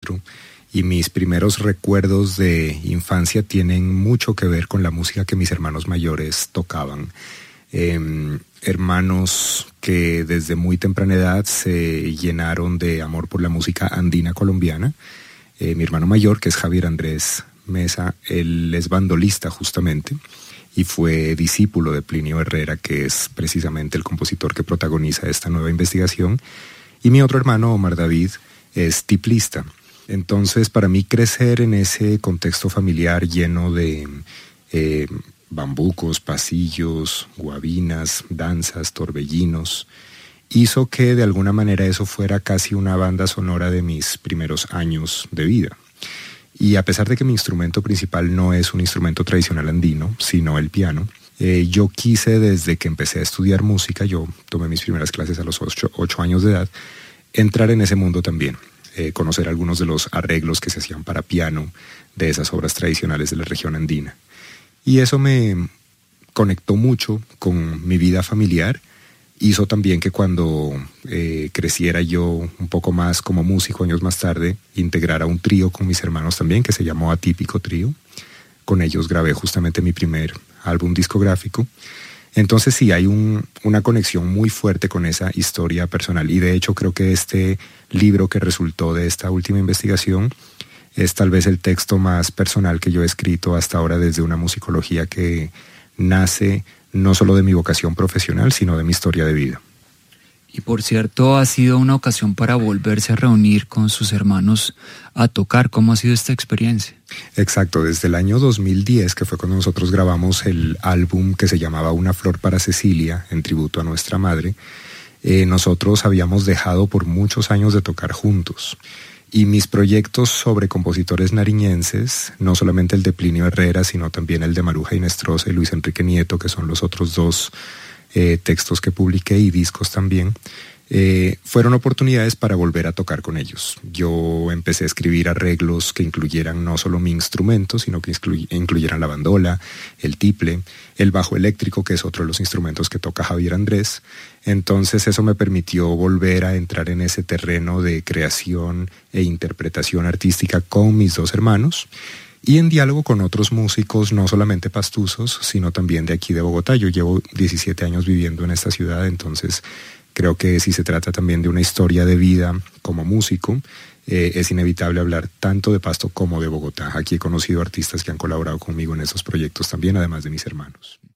teatro, y mis primeros recuerdos de infancia tienen mucho que ver con la música que mis hermanos mayores tocaban. Hermanos que desde muy temprana edad se llenaron de amor por la música andina colombiana. Mi hermano mayor, que es Javier Andrés Mesa, él es bandolista justamente y fue discípulo de Plinio Herrera, que es precisamente el compositor que protagoniza esta nueva investigación. Y mi otro hermano, Omar David, es tiplista. Entonces, para mí crecer en ese contexto familiar lleno de bambucos, pasillos, guabinas, danzas, torbellinos, hizo que de alguna manera eso fuera casi una banda sonora de mis primeros años de vida. Y a pesar de que mi instrumento principal no es un instrumento tradicional andino, sino el piano, yo quise desde que empecé a estudiar música, yo tomé mis primeras clases a los 8 años de edad, entrar en ese mundo también. Conocer algunos de los arreglos que se hacían para piano de esas obras tradicionales de la región andina. Y eso me conectó mucho con mi vida familiar. Hizo también que cuando creciera yo un poco más como músico, años más tarde, integrara un trío con mis hermanos también, que se llamó Atípico Trío. Con ellos grabé justamente mi primer álbum discográfico. Entonces sí, hay una conexión muy fuerte con esa historia personal, y de hecho creo que este libro que resultó de esta última investigación es tal vez el texto más personal que yo he escrito hasta ahora desde una musicología que nace no solo de mi vocación profesional, sino de mi historia de vida. Y por cierto, ha sido una ocasión para volverse a reunir con sus hermanos a tocar. ¿Cómo ha sido esta experiencia? Exacto, desde el año 2010, que fue cuando nosotros grabamos el álbum que se llamaba Una flor para Cecilia, en tributo a nuestra madre, nosotros habíamos dejado por muchos años de tocar juntos. Y mis proyectos sobre compositores nariñenses, no solamente el de Plinio Herrera, sino también el de Maruja Inestrosa y Luis Enrique Nieto, que son los otros dos textos que publiqué y discos también, fueron oportunidades para volver a tocar con ellos. Yo empecé a escribir arreglos que incluyeran no solo mi instrumento, sino que incluyeran la bandola, el tiple, el bajo eléctrico, que es otro de los instrumentos que toca Javier Andrés. Entonces eso me permitió volver a entrar en ese terreno de creación e interpretación artística con mis dos hermanos, y en diálogo con otros músicos, no solamente pastusos, sino también de aquí de Bogotá. Yo llevo 17 años viviendo en esta ciudad, entonces creo que si se trata también de una historia de vida como músico, es inevitable hablar tanto de Pasto como de Bogotá. Aquí he conocido artistas que han colaborado conmigo en estos proyectos también, además de mis hermanos.